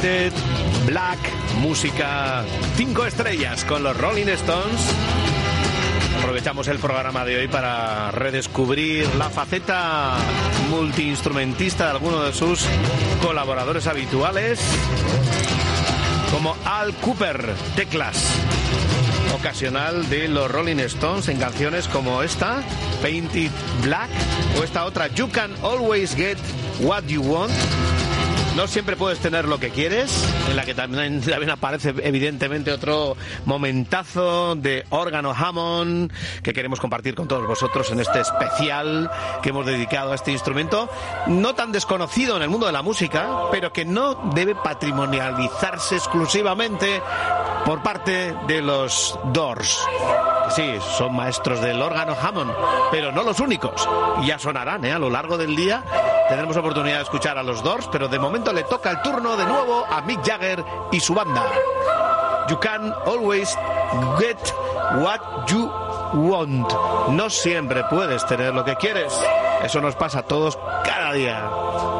Black, música 5 estrellas con los Rolling Stones. Aprovechamos el programa de hoy para redescubrir la faceta multiinstrumentista de algunos de sus colaboradores habituales, como Al Kooper, teclas ocasional de los Rolling Stones en canciones como esta, Painted Black, o esta otra, You Can Always Get What You Want. No siempre puedes tener lo que quieres, en la que también aparece evidentemente otro momentazo de órgano Hammond que queremos compartir con todos vosotros en este especial que hemos dedicado a este instrumento, no tan desconocido en el mundo de la música, pero que no debe patrimonializarse exclusivamente por parte de los Doors. Sí, son maestros del órgano Hammond, pero no los únicos. Y ya sonarán, a lo largo del día tendremos oportunidad de escuchar a los Doors, pero de momento le toca el turno de nuevo a Mick Jagger y su banda. You can always get what you want. No siempre puedes tener lo que quieres. Eso nos pasa a todos cada día.